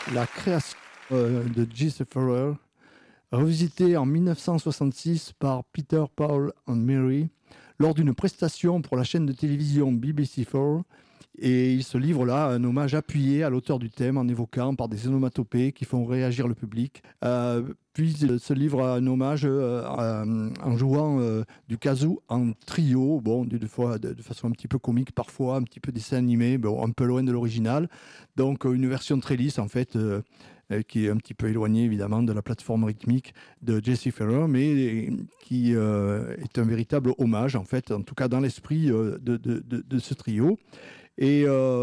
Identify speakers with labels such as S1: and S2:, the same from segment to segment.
S1: La création de Jesse Ferrer, revisitée en 1966 par Peter, Paul and Mary lors d'une prestation pour la chaîne de télévision BBC4. Et il se livre là un hommage appuyé à l'auteur du thème en évoquant par des onomatopées qui font réagir le public. Puis il se livre un hommage en jouant du kazoo en trio, bon, de façon un petit peu comique parfois, un petit peu dessin animé, bon, un peu loin de l'original. Donc une version très lisse en fait, qui est un petit peu éloignée évidemment de la plateforme rythmique de Jesse Ferrer, mais qui est un véritable hommage en fait, en tout cas dans l'esprit de ce trio. Et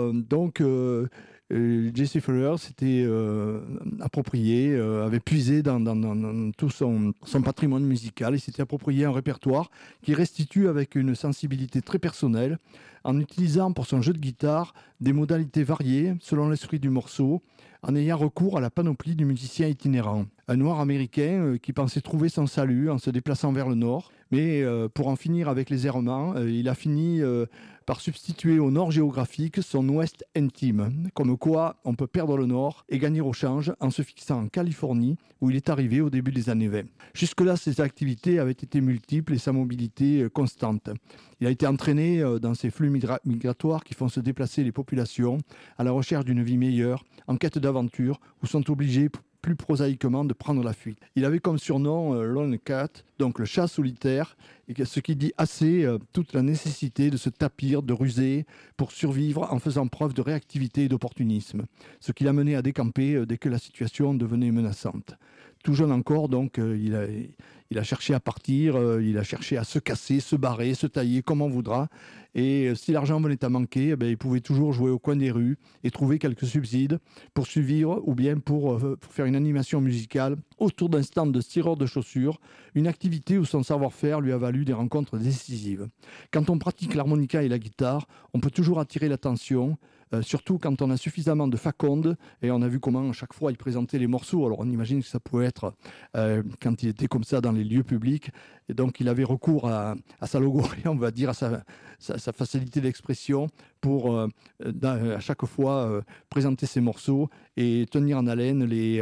S1: Jesse Ferrer s'était approprié, avait puisé dans tout son patrimoine musical. Il s'était approprié un répertoire qui restitue avec une sensibilité très personnelle, en utilisant pour son jeu de guitare des modalités variées selon l'esprit du morceau, en ayant recours à la panoplie du musicien itinérant. Un noir américain qui pensait trouver son salut en se déplaçant vers le nord, mais pour en finir avec les errements, il a fini par substituer au nord géographique son ouest intime. Comme quoi, on peut perdre le nord et gagner au change en se fixant en Californie, où il est arrivé au début des années 20. Jusque-là, ses activités avaient été multiples et sa mobilité constante. Il a été entraîné dans ces flux migratoires qui font se déplacer les populations à la recherche d'une vie meilleure, en quête d'aventure, ou sont obligés plus prosaïquement de prendre la fuite. Il avait comme surnom Lone Cat, donc le chat solitaire, et ce qui dit assez toute la nécessité de se tapir, de ruser pour survivre en faisant preuve de réactivité et d'opportunisme, ce qui l'a mené à décamper dès que la situation devenait menaçante. Tout jeune encore, donc, il a cherché à partir, il a cherché à se casser, se barrer, se tailler comme on voudra. Et si l'argent venait à manquer, il pouvait toujours jouer au coin des rues et trouver quelques subsides pour survivre ou bien pour faire une animation musicale autour d'un stand de tireur de chaussures, une activité où son savoir-faire lui a valu des rencontres décisives. Quand on pratique l'harmonica et la guitare, on peut toujours attirer l'attention, surtout quand on a suffisamment de faconde, et on a vu comment à chaque fois il présentait les morceaux. Alors on imagine que ça pouvait être quand il était comme ça dans les lieux publics, et donc il avait recours à sa logorée, on va dire, à sa facilité d'expression pour à chaque fois présenter ses morceaux et tenir en haleine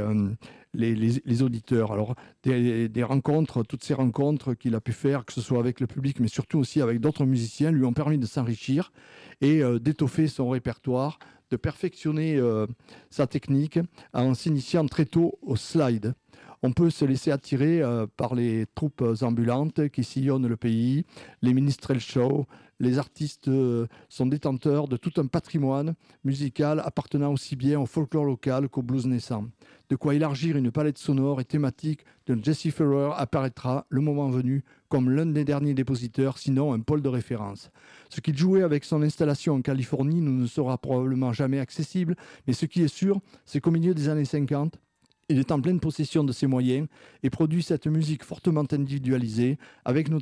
S1: les auditeurs. Alors des rencontres, toutes ces rencontres qu'il a pu faire, que ce soit avec le public mais surtout aussi avec d'autres musiciens, lui ont permis de s'enrichir et d'étoffer son répertoire, de perfectionner sa technique en s'initiant très tôt au slide. On peut se laisser attirer par les troupes ambulantes qui sillonnent le pays, les minstrel shows. Les artistes sont détenteurs de tout un patrimoine musical appartenant aussi bien au folklore local qu'au blues naissant. De quoi élargir une palette sonore et thématique de Jesse Ferrer apparaîtra, le moment venu, comme l'un des derniers dépositeurs, sinon un pôle de référence. Ce qu'il jouait avec son installation en Californie nous ne sera probablement jamais accessible, mais ce qui est sûr, c'est qu'au milieu des années 50, il est en pleine possession de ses moyens et produit cette musique fortement individualisée, avec notamment